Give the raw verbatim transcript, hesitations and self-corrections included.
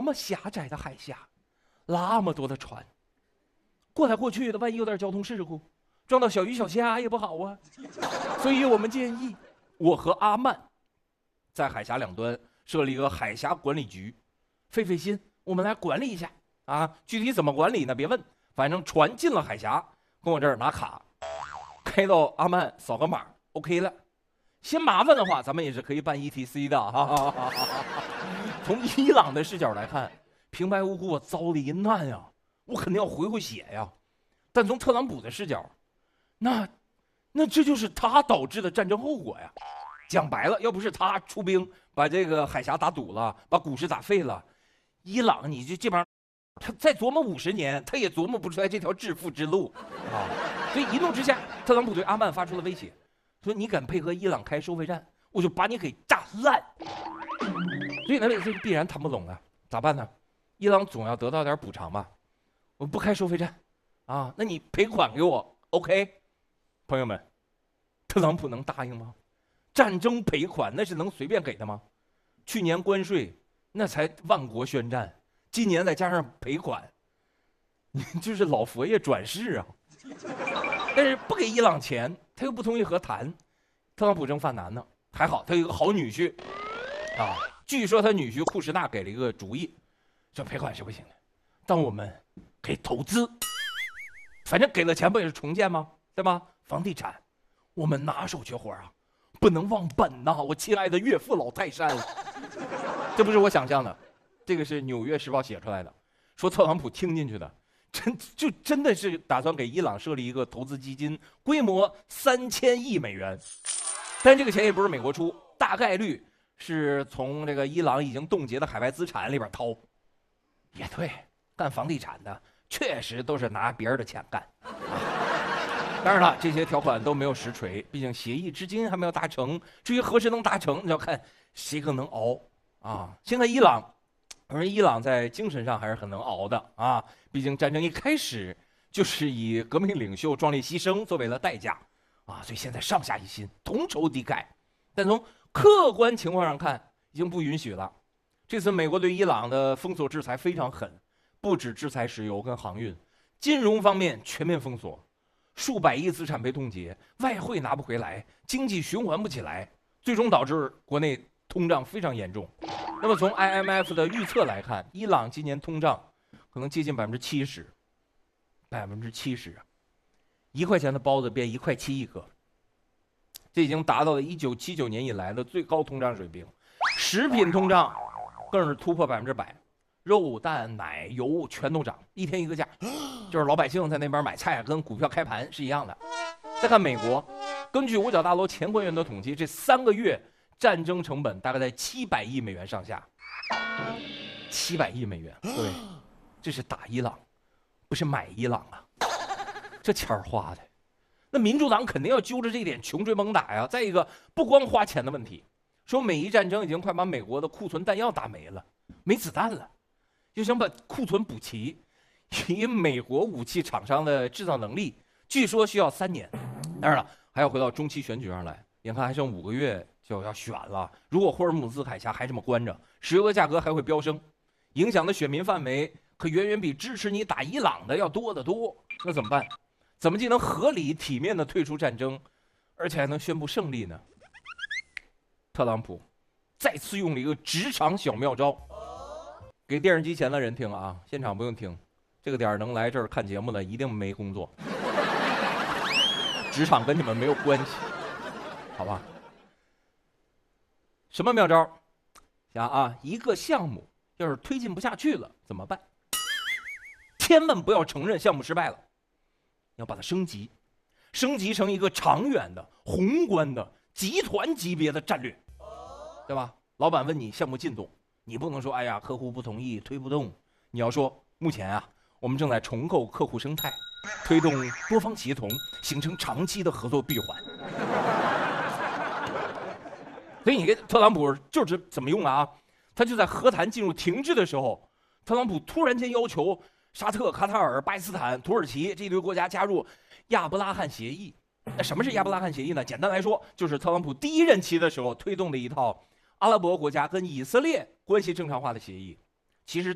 么狭窄的海峡，那么多的船，过来过去的，万一有点交通事故，撞到小鱼小虾也不好啊。所以我们建议，我和阿曼在海峡两端设立一个海峡管理局，费费心，我们来管理一下啊。具体怎么管理呢？别问，反正船进了海峡，跟我这儿拿卡，开到阿曼扫个码 ，OK 了。嫌麻烦的话，咱们也是可以办 E T C 的。哈哈哈哈从伊朗的视角来看，平白无故我遭了一难呀，我肯定要回回血呀。但从特朗普的视角，那那这就是他导致的战争后果呀。讲白了，要不是他出兵把这个海峡打堵了，把股市打废了，伊朗你就这帮他再琢磨五十年，他也琢磨不出来这条致富之路啊。所以一怒之下，特朗普对阿曼发出了威胁。说你敢配合伊朗开收费站，我就把你给炸烂。所以呢，这必然谈不拢了，咋办呢？伊朗总要得到点补偿吧？我不开收费站，啊，那你赔款给我 ，OK？ 朋友们，特朗普能答应吗？战争赔款那是能随便给的吗？去年关税那才万国宣战，今年再加上赔款，你就是老佛爷转世啊！但是不给伊朗钱，他又不同意和谈，特朗普正犯难呢。还好他有一个好女婿，啊，据说他女婿库什纳给了一个主意，说赔款是不行的，但我们可以投资，反正给了钱不也是重建吗？对吧？房地产，我们拿手绝活啊，不能忘本呐！我亲爱的岳父老泰山，这不是我想象的，这个是《纽约时报》写出来的，说特朗普听进去的。真就真的是打算给伊朗设立一个投资基金，规模三千亿美元，但这个钱也不是美国出，大概率是从这个伊朗已经冻结的海外资产里边掏。也对，干房地产的确实都是拿别人的钱干。当然了，这些条款都没有实锤，毕竟协议至今还没有达成。至于何时能达成，你要看谁更能熬啊！现在伊朗。而伊朗在精神上还是很能熬的啊，毕竟战争一开始就是以革命领袖壮烈牺牲作为了代价啊，所以现在上下一心，同仇敌忾。但从客观情况上看，已经不允许了。这次美国对伊朗的封锁制裁非常狠，不止制裁石油跟航运，金融方面全面封锁，数百亿资产被冻结，外汇拿不回来，经济循环不起来，最终导致国内通胀非常严重。那么从 I M F 的预测来看，伊朗今年通胀可能接近百分之七十，百分之七十，一块钱的包子变一块七一个，这已经达到了一九七九年以来的最高通胀水平。食品通胀更是突破百分之百，肉蛋奶油全都涨，一天一个价，就是老百姓在那边买菜跟股票开盘是一样的。再看美国，根据五角大楼前官员的统计，这三个月战争成本大概在七百亿美元上下，七百亿美元，各位，这是打伊朗，不是买伊朗啊，这钱儿花的，那民主党肯定要揪着这点穷追猛打呀。再一个，不光花钱的问题，说美伊战争已经快把美国的库存弹药打没了，没子弹了，就想把库存补齐。以美国武器厂商的制造能力，据说需要三年。当然了，还要回到中期选举上来，眼看还剩五个月就要选了，如果霍尔木兹海峡还这么关着，石油的价格还会飙升，影响的选民范围可远远比支持你打伊朗的要多得多。那怎么办？怎么既能合理体面的退出战争，而且还能宣布胜利呢？特朗普再次用了一个职场小妙招，给电视机前的人听啊，现场不用听，这个点能来这儿看节目的一定没工作，职场跟你们没有关系，好吧？什么妙招？想啊，一个项目要是推进不下去了怎么办？千万不要承认项目失败了，要把它升级，升级成一个长远的、宏观的、集团级别的战略，对吧？老板问你项目进度，你不能说哎呀客户不同意推不动，你要说目前啊我们正在重构客户生态，推动多方协同，形成长期的合作闭环。所以你跟特朗普就是怎么用啊？他就在和谈进入停滞的时候，特朗普突然间要求沙特、卡塔尔、巴基斯坦、土耳其这一堆国家加入亚伯拉罕协议。那什么是亚伯拉罕协议呢？简单来说，就是特朗普第一任期的时候推动的一套阿拉伯国家跟以色列关系正常化的协议。其实